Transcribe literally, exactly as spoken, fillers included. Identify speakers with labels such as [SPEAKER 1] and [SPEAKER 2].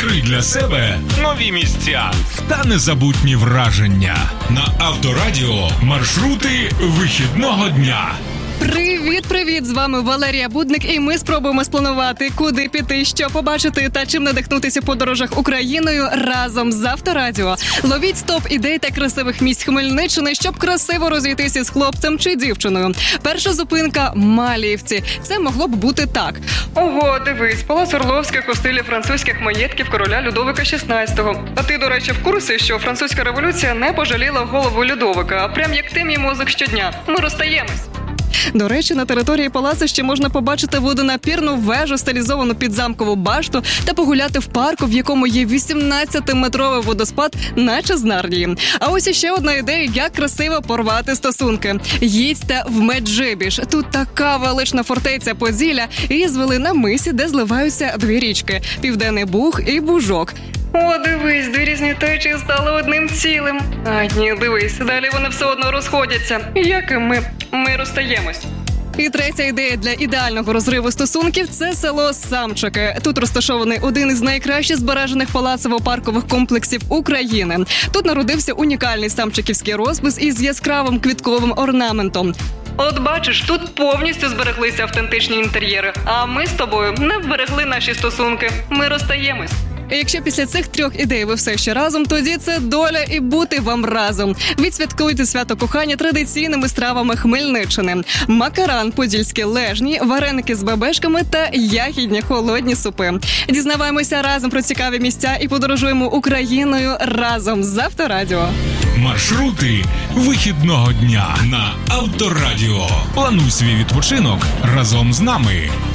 [SPEAKER 1] Відкрий для себе нові місця та незабутні враження. На Авторадіо маршрути вихідного дня.
[SPEAKER 2] Привіт-привіт! З вами Валерія Будник, і ми спробуємо спланувати, куди піти, що побачити та чим надихнутися в подорожах Україною разом з Авторадіо. Ловіть стоп ідей та красивих місць Хмельниччини, щоб красиво розійтися з хлопцем чи дівчиною. Перша зупинка – Маліївці. Це могло б бути так. Ого, дивись, палац Орловських у стилі французьких маєтків короля Людовика шістнадцятого. А ти, до речі, в курсі, що французька революція не пожаліла голову Людовика, а прям як ти, мій мозок, щодня. Ми розстаємось. До речі, на території палацу ще можна побачити водонапірну вежу, стилізовану під замкову башту, та погуляти в парку, в якому є вісімнадцятиметровий водоспад, наче з Нарнії. А ось іще одна ідея, як красиво порвати стосунки. Їдьте в Меджибіж. Тут така велична фортеця Поділля, і звели на мисі, де зливаються дві річки – Південний Буг і Бужок. О, дивись, дві різні течії стали одним цілим. А ні, дивись, далі вони все одно розходяться. Як і ми. Ми розстаємось. І третя ідея для ідеального розриву стосунків – це село Самчики. Тут розташований один із найкраще збережених палацово-паркових комплексів України. Тут народився унікальний самчиківський розпис із яскравим квітковим орнаментом. От бачиш, тут повністю збереглися автентичні інтер'єри, а ми з тобою не вберегли наші стосунки. Ми розстаємось. І якщо після цих трьох ідей ви все ще разом, тоді це доля і бути вам разом. Відсвяткуйте свято кохання традиційними стравами Хмельниччини. Макаран, подільські лежні, вареники з бебешками та ягідні холодні супи. Дізнаваємося разом про цікаві місця і подорожуємо Україною разом з Авторадіо.
[SPEAKER 1] Маршрути вихідного дня на Авторадіо. Плануй свій відпочинок разом з нами.